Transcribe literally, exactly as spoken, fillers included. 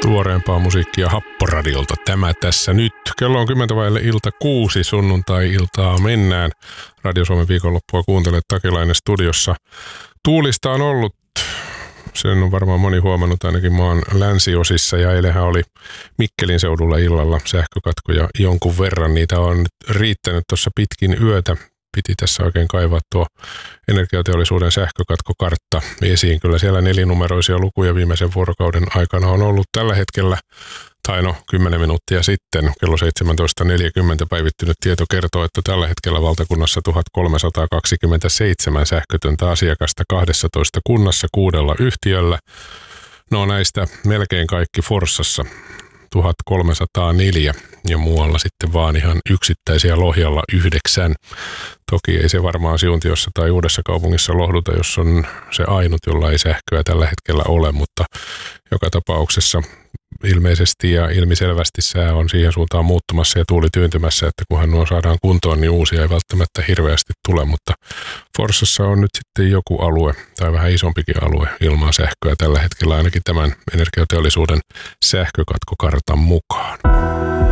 Tuoreempaa musiikkia Happoradiolta tämä tässä nyt. Kello on kymmentä vaille ilta kuusi, sunnuntai-iltaa mennään. Radio Suomen viikonloppua kuuntelet, Takilainen studiossa. Tuulista on ollut, sen on varmaan moni huomannut ainakin maan länsiosissa, ja eilenhän oli Mikkelin seudulla illalla sähkökatkoja jonkun verran. Niitä on nyt riittänyt tuossa pitkin yötä. Piti tässä oikein kaivaa tuo energiateollisuuden sähkökatkokartta esiin. Kyllä siellä nelinumeroisia lukuja viimeisen vuorokauden aikana on ollut tällä hetkellä, tai no kymmenen minuuttia sitten, kello seitsemäntoista neljäkymmentä päivittynyt tieto kertoo, että tällä hetkellä valtakunnassa tuhatkolmesataakaksikymmentäseitsemän sähkötöntä asiakasta kahdessatoista kunnassa kuudella yhtiöllä. No näistä melkein kaikki Forssassa tuhatkolmesataaneljä ja muualla sitten vaan ihan yksittäisiä Lohjalla yhdeksän. Toki ei se varmaan Siuntiossa tai Uudessa kaupungissa lohduta, jos on se ainut, jolla ei sähköä tällä hetkellä ole, mutta joka tapauksessa ilmeisesti ja ilmiselvästi sää on siihen suuntaan muuttumassa ja tuuli tyyntymässä, että kunhan nuo saadaan kuntoon, niin uusia ei välttämättä hirveästi tule, mutta Forssassa on nyt sitten joku alue tai vähän isompikin alue ilman sähköä tällä hetkellä ainakin tämän energiateollisuuden sähkökatkokartan mukaan.